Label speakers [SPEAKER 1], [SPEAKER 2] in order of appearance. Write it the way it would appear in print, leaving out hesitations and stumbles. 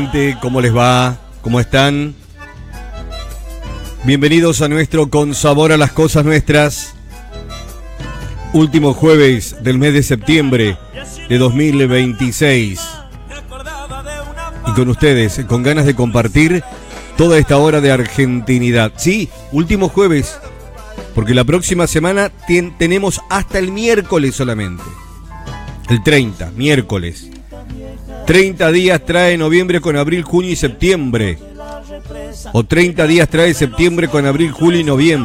[SPEAKER 1] ¿Cómo les va? ¿Cómo están? Bienvenidos a nuestro Con Sabor a las Cosas Nuestras. Último jueves del mes de septiembre de 2026. Y con ustedes, con ganas de compartir toda esta hora de argentinidad. Sí, último jueves, porque la próxima semana tenemos hasta el miércoles solamente. El 30, miércoles. 30 días trae noviembre con abril, junio y septiembre. O 30 días trae septiembre con abril, julio y noviembre.